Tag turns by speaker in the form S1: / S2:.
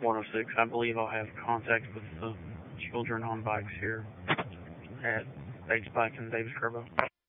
S1: 106. I believe I'll have contact with the children on bikes here at Bates Bike and Davis Turbo.